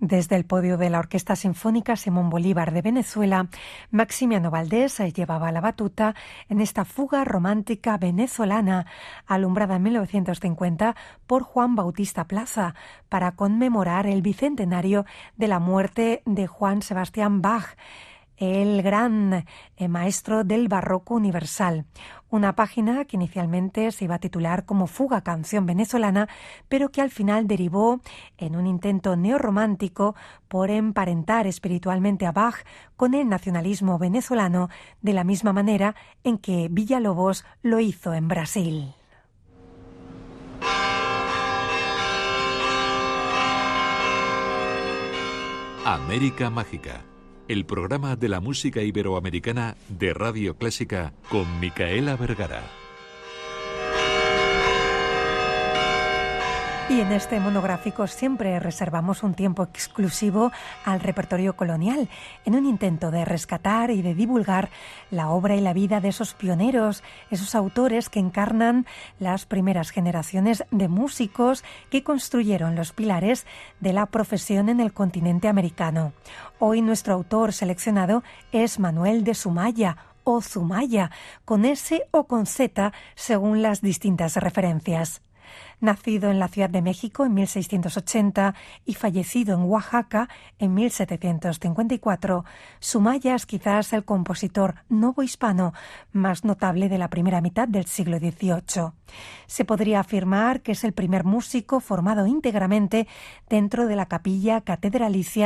Desde el podio de la Orquesta Sinfónica Simón Bolívar de Venezuela, Maximiano Valdés llevaba la batuta en esta fuga romántica venezolana, alumbrada en 1950 por Juan Bautista Plaza, para conmemorar el bicentenario de la muerte de Juan Sebastián Bach, el gran maestro del barroco universal. Una página que inicialmente se iba a titular como Fuga Canción Venezolana, pero que al final derivó en un intento neorromántico por emparentar espiritualmente a Bach con el nacionalismo venezolano, de la misma manera en que Villalobos lo hizo en Brasil. América Mágica, el programa de la música iberoamericana de Radio Clásica con Micaela Vergara. Y en este monográfico siempre reservamos un tiempo exclusivo al repertorio colonial, en un intento de rescatar y de divulgar la obra y la vida de esos pioneros, esos autores que encarnan las primeras generaciones de músicos que construyeron los pilares de la profesión en el continente americano. Hoy nuestro autor seleccionado es Manuel de Zumaya, o Zumaya, con S o con Z según las distintas referencias. Nacido en la Ciudad de México en 1680 y fallecido en Oaxaca en 1754, Zumaya es quizás el compositor novohispano más notable de la primera mitad del siglo XVIII. Se podría afirmar que es el primer músico formado íntegramente dentro de la capilla catedralicia